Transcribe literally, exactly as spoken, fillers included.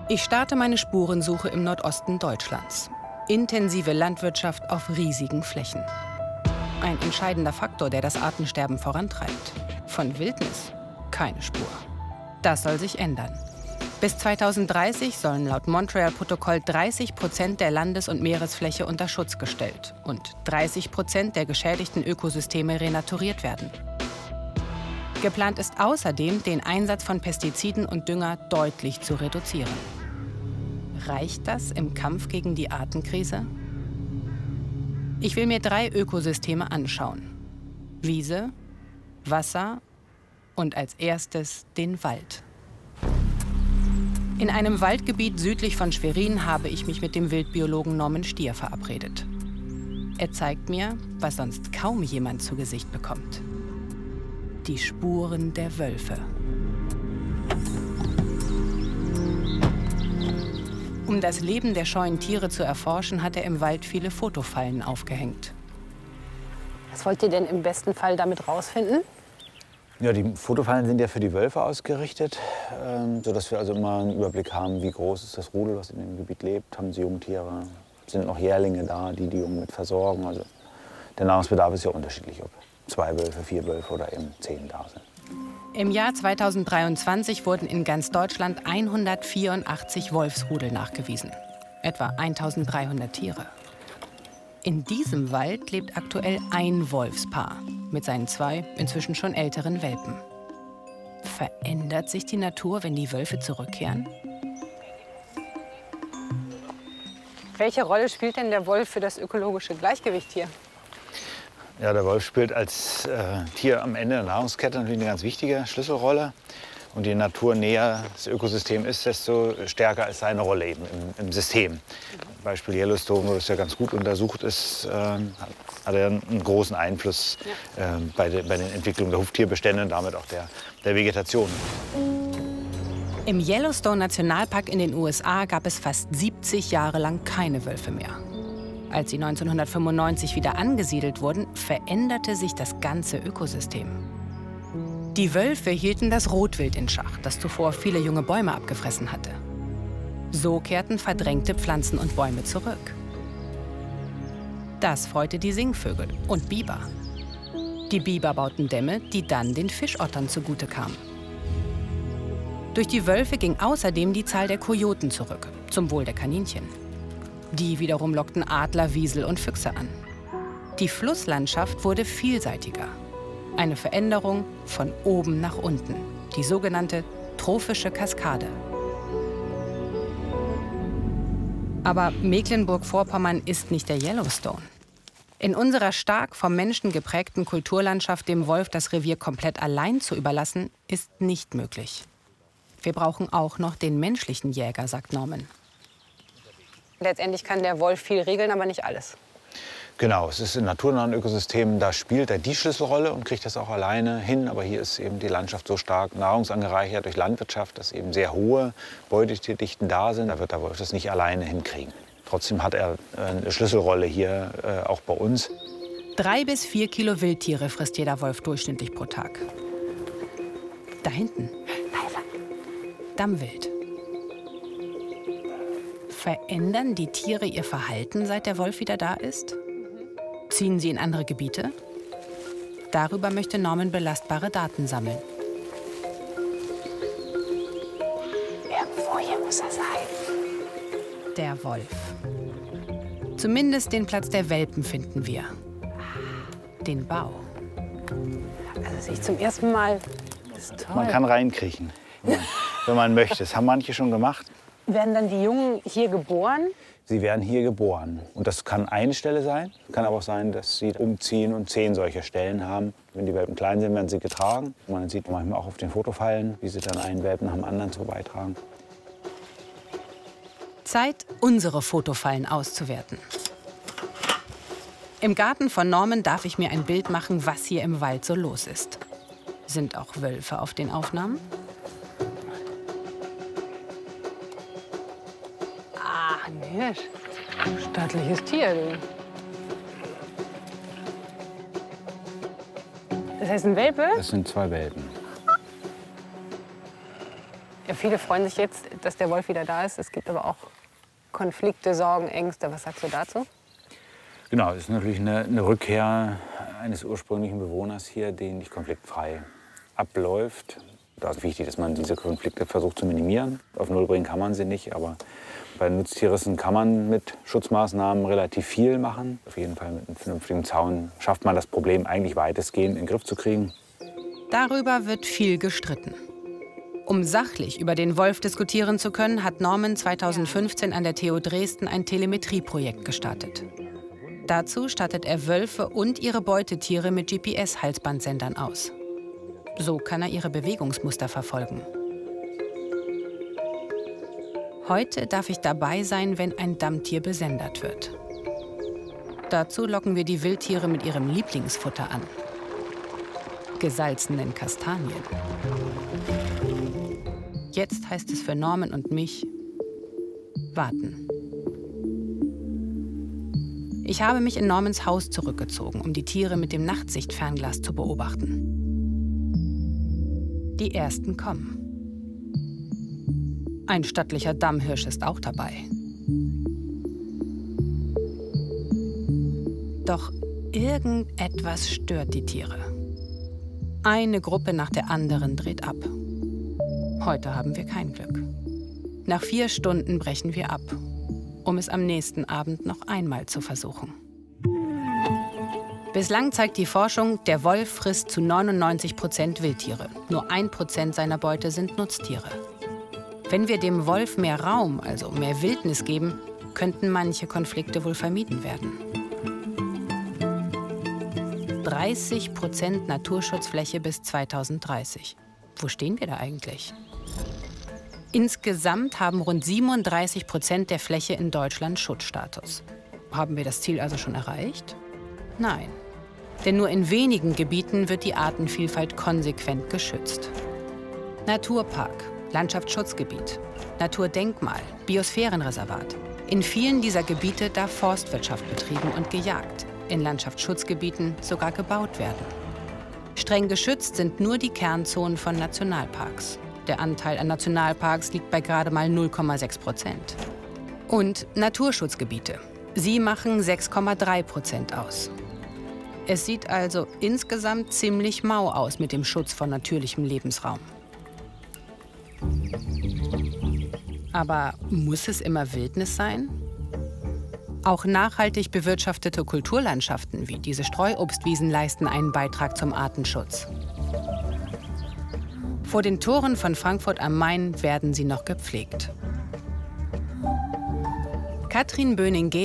Ich starte meine Spurensuche im Nordosten Deutschlands. Intensive Landwirtschaft auf riesigen Flächen. Ein entscheidender Faktor, der das Artensterben vorantreibt. Von Wildnis keine Spur. Das soll sich ändern. Bis zweitausenddreißig sollen laut Montreal-Protokoll dreißig Prozent der Landes- und Meeresfläche unter Schutz gestellt und dreißig Prozent der geschädigten Ökosysteme renaturiert werden. Geplant ist außerdem, den Einsatz von Pestiziden und Dünger deutlich zu reduzieren. Reicht das im Kampf gegen die Artenkrise? Ich will mir drei Ökosysteme anschauen. Wiese, Wasser und als erstes den Wald. In einem Waldgebiet südlich von Schwerin habe ich mich mit dem Wildbiologen Norman Stier verabredet. Er zeigt mir, was sonst kaum jemand zu Gesicht bekommt. Die Spuren der Wölfe. Um das Leben der scheuen Tiere zu erforschen, hat er im Wald viele Fotofallen aufgehängt. Was wollt ihr denn im besten Fall damit rausfinden? Ja, die Fotofallen sind ja für die Wölfe ausgerichtet, ähm, sodass wir also immer einen Überblick haben, wie groß ist das Rudel, was in dem Gebiet lebt. Haben sie Jungtiere, sind noch Jährlinge da, die die Jungen mit versorgen. Also der Nahrungsbedarf ist ja unterschiedlich, ob zwei Wölfe, vier Wölfe oder eben zehn da sind. Im Jahr zweitausenddreiundzwanzig wurden in ganz Deutschland hundertvierundachtzig Wolfsrudel nachgewiesen. Etwa eintausenddreihundert Tiere. In diesem Wald lebt aktuell ein Wolfspaar mit seinen zwei inzwischen schon älteren Welpen. Verändert sich die Natur, wenn die Wölfe zurückkehren? Welche Rolle spielt denn der Wolf für das ökologische Gleichgewicht hier? Ja, der Wolf spielt als äh, Tier am Ende der Nahrungskette natürlich eine ganz wichtige Schlüsselrolle. Und je naturnäher das Ökosystem ist, desto stärker ist seine Rolle eben im, im System. Beispiel Yellowstone, wo das ja ganz gut untersucht ist, äh, hat er einen großen Einfluss äh, bei, de, bei den Entwicklungen der Huftierbestände und damit auch der, der Vegetation. Im Yellowstone-Nationalpark in den U S A gab es fast siebzig Jahre lang keine Wölfe mehr. Als sie neunzehnhundertfünfundneunzig wieder angesiedelt wurden, veränderte sich das ganze Ökosystem. Die Wölfe hielten das Rotwild in Schach, das zuvor viele junge Bäume abgefressen hatte. So kehrten verdrängte Pflanzen und Bäume zurück. Das freute die Singvögel und Biber. Die Biber bauten Dämme, die dann den Fischottern zugute kamen. Durch die Wölfe ging außerdem die Zahl der Kojoten zurück, zum Wohl der Kaninchen. Die wiederum lockten Adler, Wiesel und Füchse an. Die Flusslandschaft wurde vielseitiger. Eine Veränderung von oben nach unten, die sogenannte trophische Kaskade. Aber Mecklenburg-Vorpommern ist nicht der Yellowstone. In unserer stark vom Menschen geprägten Kulturlandschaft dem Wolf das Revier komplett allein zu überlassen, ist nicht möglich. Wir brauchen auch noch den menschlichen Jäger, sagt Norman. Letztendlich kann der Wolf viel regeln, aber nicht alles. Genau, es ist in naturnahen Ökosystemen, da spielt er die Schlüsselrolle und kriegt das auch alleine hin. Aber hier ist eben die Landschaft so stark nahrungsangereichert durch Landwirtschaft, dass eben sehr hohe Beutetierdichten da sind. Da wird der Wolf das nicht alleine hinkriegen. Trotzdem hat er eine Schlüsselrolle hier, äh, auch bei uns. Drei bis vier Kilo Wildtiere frisst jeder Wolf durchschnittlich pro Tag. Da hinten. Dammwild. Verändern die Tiere ihr Verhalten, seit der Wolf wieder da ist? Ziehen sie in andere Gebiete? Darüber möchte Norman belastbare Daten sammeln. Irgendwo hier muss er sein. Der Wolf. Zumindest den Platz der Welpen finden wir. Den Bau. Also sehe ich zum ersten Mal. Das ist toll. Man kann reinkriechen, wenn man, wenn man möchte. Das haben manche schon gemacht. Werden dann die Jungen hier geboren? Sie werden hier geboren. Und das kann eine Stelle sein. Kann aber auch sein, dass sie umziehen und zehn solcher Stellen haben. Wenn die Welpen klein sind, werden sie getragen. Man sieht manchmal auch auf den Fotofallen, wie sie dann einen Welpen nach dem anderen so beitragen. Zeit, unsere Fotofallen auszuwerten. Im Garten von Norman darf ich mir ein Bild machen, was hier im Wald so los ist. Sind auch Wölfe auf den Aufnahmen? Ah, ein Hirsch. Stattliches Tier, du. Das heißt ein Welpe? Das sind zwei Welpen. Ja, Viele freuen sich jetzt, dass der Wolf wieder da ist. Es gibt aber auch Konflikte, Sorgen, Ängste. Was sagst du dazu? Genau, es ist natürlich eine, eine Rückkehr eines ursprünglichen Bewohners hier, die nicht konfliktfrei abläuft. Da ist wichtig, dass man diese Konflikte versucht zu minimieren. Auf Null bringen kann man sie nicht, aber bei Nutztierrissen kann man mit Schutzmaßnahmen relativ viel machen. Auf jeden Fall mit einem vernünftigen Zaun schafft man das Problem eigentlich weitestgehend in den Griff zu kriegen. Darüber wird viel gestritten. Um sachlich über den Wolf diskutieren zu können, hat Norman zweitausendfünfzehn an der T U Dresden ein Telemetrieprojekt gestartet. Dazu stattet er Wölfe und ihre Beutetiere mit G P S-Halsbandsendern aus. So kann er ihre Bewegungsmuster verfolgen. Heute darf ich dabei sein, wenn ein Dammtier besendet wird. Dazu locken wir die Wildtiere mit ihrem Lieblingsfutter an: gesalzenen Kastanien. Jetzt heißt es für Norman und mich warten. Ich habe mich in Normans Haus zurückgezogen, um die Tiere mit dem Nachtsichtfernglas zu beobachten. Die ersten kommen. Ein stattlicher Dammhirsch ist auch dabei. Doch irgendetwas stört die Tiere. Eine Gruppe nach der anderen dreht ab. Heute haben wir kein Glück. Nach vier Stunden brechen wir ab, um es am nächsten Abend noch einmal zu versuchen. Bislang zeigt die Forschung, der Wolf frisst zu neunundneunzig Prozent Wildtiere. Nur ein Prozent seiner Beute sind Nutztiere. Wenn wir dem Wolf mehr Raum, also mehr Wildnis geben, könnten manche Konflikte wohl vermieden werden. dreißig Prozent Naturschutzfläche bis zweitausenddreißig. Wo stehen wir da eigentlich? Insgesamt haben rund siebenunddreißig Prozent der Fläche in Deutschland Schutzstatus. Haben wir das Ziel also schon erreicht? Nein. Denn nur in wenigen Gebieten wird die Artenvielfalt konsequent geschützt. Naturpark, Landschaftsschutzgebiet, Naturdenkmal, Biosphärenreservat. In vielen dieser Gebiete darf Forstwirtschaft betrieben und gejagt, in Landschaftsschutzgebieten sogar gebaut werden. Streng geschützt sind nur die Kernzonen von Nationalparks. Der Anteil an Nationalparks liegt bei gerade mal null Komma sechs Prozent. Und Naturschutzgebiete. Sie machen sechs Komma drei Prozent aus. Es sieht also insgesamt ziemlich mau aus mit dem Schutz von natürlichem Lebensraum. Aber muss es immer Wildnis sein? Auch nachhaltig bewirtschaftete Kulturlandschaften wie diese Streuobstwiesen leisten einen Beitrag zum Artenschutz. Vor den Toren von Frankfurt am Main werden sie noch gepflegt. Katrin Böning